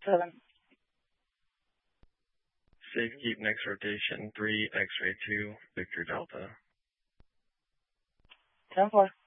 7. Safe keep next rotation 3 X-ray 2 Victor Delta. 10-4.